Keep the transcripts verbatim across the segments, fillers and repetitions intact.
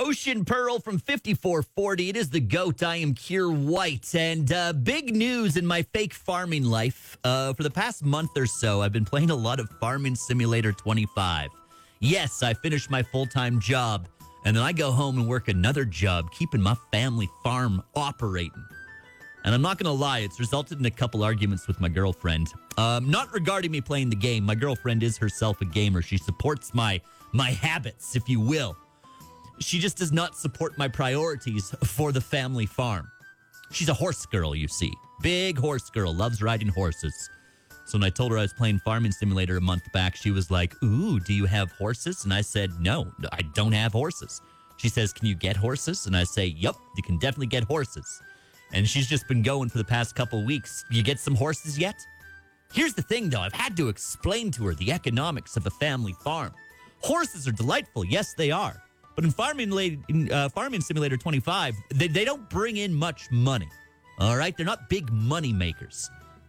Ocean Pearl from fifty-four forty. It is the GOAT. I am Keir White. And uh, big news in my fake farming life. Uh, for the past month or so, I've been playing a lot of Farming Simulator twenty-five. Yes, I finished my full-time job, and then I go home and work another job, keeping my family farm operating. And I'm not going to lie, it's resulted in a couple arguments with my girlfriend. Um, not regarding me playing the game. My girlfriend is herself a gamer. She supports my my habits, if you will. She just does not support my priorities for the family farm. She's a horse girl, you see. Big horse girl, loves riding horses. So when I told her I was playing Farming Simulator a month back, she was like, ooh, do you have horses? And I said, no, I don't have horses. She says, can you get horses? And I say, yep, you can definitely get horses. And she's just been going for the past couple weeks. You get some horses yet? Here's the thing, though. I've had to explain to her the economics of a family farm. Horses are delightful. Yes, they are. But in Farming, in, uh, Farming Simulator twenty-five, they, they don't bring in much money. All right? They're not big money makers.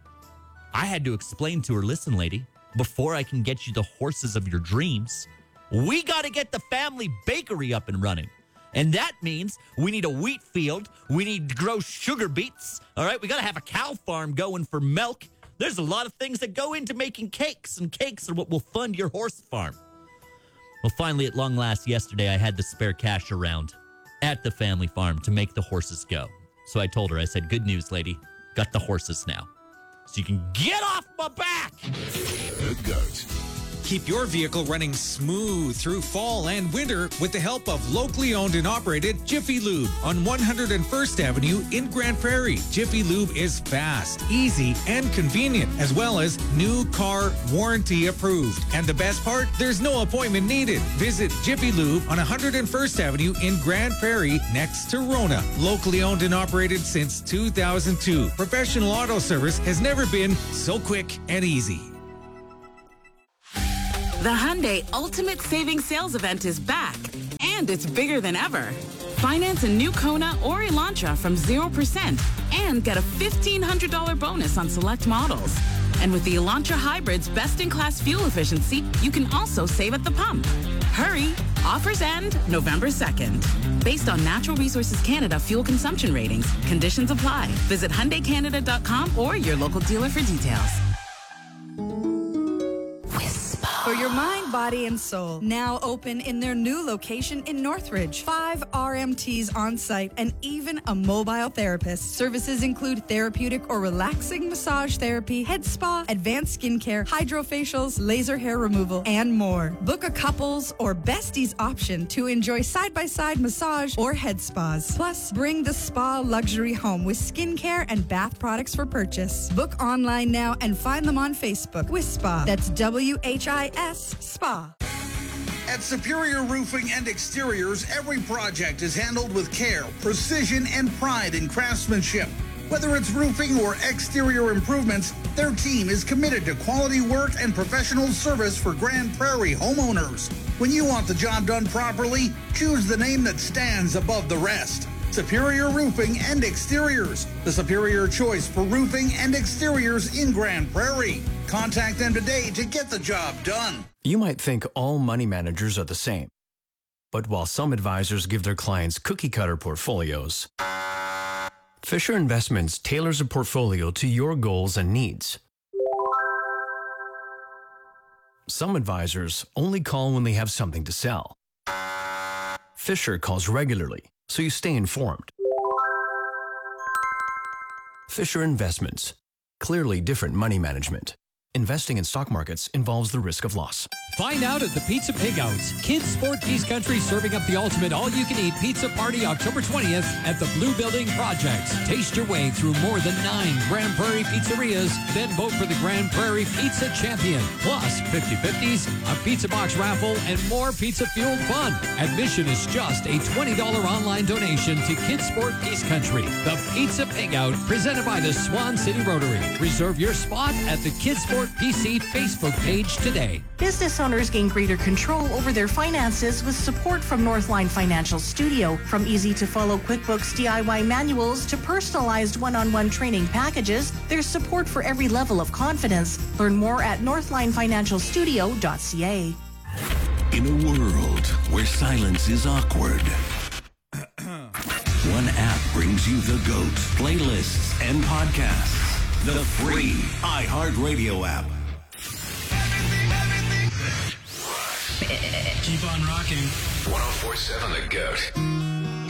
I had to explain to her, listen, lady, before I can get you the horses of your dreams, we got to get the family bakery up and running. And that means we need a wheat field. We need to grow sugar beets. All right? We got to have a cow farm going for milk. There's a lot of things that go into making cakes, and cakes are what will fund your horse farm. Well, finally, at long last, yesterday, I had the spare cash around at the family farm to make the horses go. So I told her, I said, good news, lady. Got the horses now. So you can get off my back. The GOAT. Keep your vehicle running smooth through fall and winter with the help of locally owned and operated Jiffy Lube on one hundred first Avenue in Grand Prairie. Jiffy Lube is fast, easy, and convenient, as well as new car warranty approved. And the best part, there's no appointment needed. Visit Jiffy Lube on one hundred first Avenue in Grand Prairie next to Rona. Locally owned and operated since two thousand two. Professional auto service has never been so quick and easy. The Hyundai Ultimate Savings Sales Event is back, and it's bigger than ever. Finance a new Kona or Elantra from zero percent and get a fifteen hundred dollars bonus on select models. And with the Elantra Hybrid's best-in-class fuel efficiency, you can also save at the pump. Hurry! Offers end November second. Based on Natural Resources Canada fuel consumption ratings, conditions apply. Visit Hyundai Canada dot com or your local dealer for details. For your mind, body, and soul. Now open in their new location in Northridge. Five R M Ts on site and even a mobile therapist. Services include therapeutic or relaxing massage therapy, head spa, advanced skincare, hydrofacials, laser hair removal, and more. Book a couples or besties option to enjoy side-by-side massage or head spas. Plus, bring the spa luxury home with skincare and bath products for purchase. Book online now and find them on Facebook with Spa. That's W H I S Spa. At Superior Roofing and Exteriors, every project is handled with care, precision, and pride in craftsmanship. Whether it's roofing or exterior improvements, their team is committed to quality work and professional service for Grand Prairie homeowners. When you want the job done properly, choose the name that stands above the rest. Superior Roofing and Exteriors, the superior choice for roofing and exteriors in Grand Prairie. Contact them today to get the job done. You might think all money managers are the same. But while some advisors give their clients cookie-cutter portfolios, Fisher Investments tailors a portfolio to your goals and needs. Some advisors only call when they have something to sell. Fisher calls regularly, so you stay informed. Fisher Investments. Clearly different money management. Investing in stock markets involves the risk of loss. Find out at the Pizza Pigouts. Kids Sport Peace Country serving up the ultimate all-you-can-eat pizza party October twentieth at the Blue Building Project. Taste your way through more than nine Grand Prairie pizzerias, then vote for the Grand Prairie Pizza Champion. Plus fifty-fifties, a pizza box raffle, and more pizza-fueled fun. Admission is just a twenty dollars online donation to Kids Sport Peace Country. The Pizza Pigout, presented by the Swan City Rotary. Reserve your spot at the Kids Sport P C Facebook page today. Business owners gain greater control over their finances with support from Northline Financial Studio. From easy-to-follow QuickBooks D I Y manuals to personalized one-on-one training packages, there's support for every level of confidence. Learn more at northline financial studio dot c a. In a world where silence is awkward, One app brings you the GOAT, playlists, and podcasts. The free iHeartRadio app. Keep on rocking. one oh four point seven The GOAT.